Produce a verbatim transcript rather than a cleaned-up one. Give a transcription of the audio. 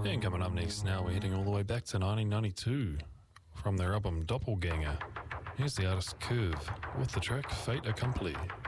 And coming up next now, we're heading all the way back to nineteen ninety-two. From their album Doppelganger, here's the artist Curve with the track Fait Accompli.